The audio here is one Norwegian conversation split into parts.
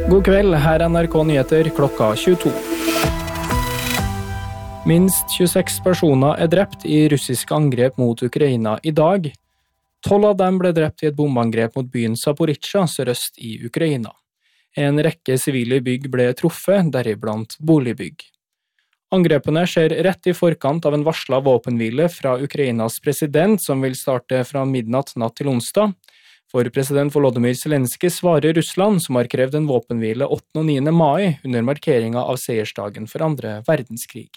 God kveld, her NRK Nyheter klokka 22. Minst 26 personer drept i russiske angrep mot Ukraina i dag. 12 av dem ble drept i et bombeangrep mot byen Zaporizjzja sørøst i Ukraina. En rekke sivile bygg ble truffet, deriblant boligbygg. Angrepene skjer rett i forkant av en varslet våpenhvile fra Ukrainas president, som vil starte fra midnatt natt til onsdag. For president Volodymyr Zelenskyj svarer Russland, som har krevd en våpenhvile 8. og 9. mai under markeringen av seiersdagen for andre verdenskrig.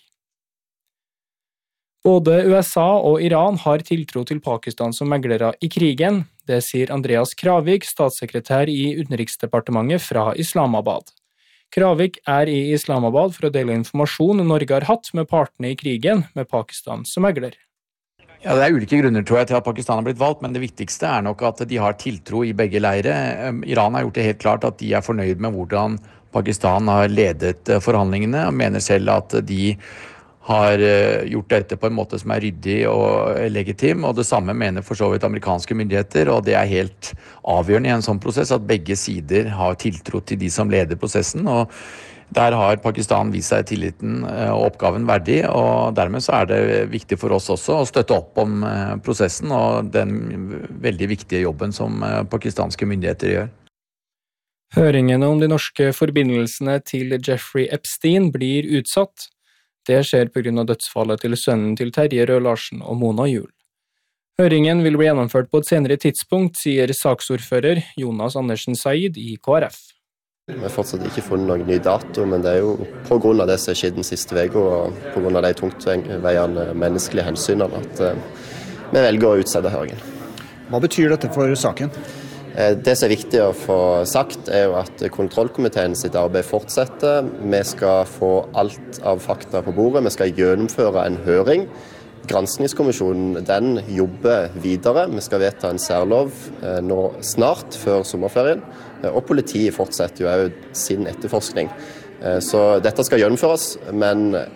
Både USA og Iran har tiltro til Pakistan som meglere i krigen. Det sier Andreas Kravik, statssekretær i Utenriksdepartementet fra Islamabad. Kravik er i Islamabad for å dele informasjon Norge har hatt med partene i krigen, med Pakistan som megler. Ja, det er ulike grunner, tror jeg, til at Pakistan har blitt valgt, men det viktigste er nok at de har tiltro i begge leire. Iran har gjort det helt klart at de er fornøyd med hvordan Pakistan har ledet forhandlingene, og mener selv at de har gjort dette på en måte som er ryddig og legitim, og det samme mener for så vidt amerikanske myndigheter, og det er helt avgjørende i en sånn prosess at begge sider har tiltro til de som leder prosessen, og der har Pakistan vist seg tilliten og oppgaven verdig, og dermed så er det viktig for oss også å støtte opp om prosessen og den veldig viktige jobben som pakistanske myndigheter gjør. Høringene om de norske forbindelsene til Jeffrey Epstein blir utsatt. Det skjer på grunn av dødsfallet til sønnen til Terje Rød-Larsen og Mona Juel. Høringen vil bli gjennomført på et senere tidspunkt, sier saksordfører Jonas Andersen Said i KrF. Vi har fortsatt ikke funnet noen ny dato, men det er jo på grunn av det som skjedde den siste veka, og på grunn av de tungtveiende menneskelige hensynene, at vi velger å utsette høringen. Hva betyr dette for saken? Det som er viktig å få sagt, er jo at kontrollkomiteen sitt arbeid fortsetter. Vi skal få alt av fakta på bordet, vi skal gjennomføre en høring. Granskningskommisjonen den jobber videre. Vi skal vedta en særlov nå snart, før sommerferien. Og politiet fortsetter jo sin etterforskning. Så dette skal gjennomføres, men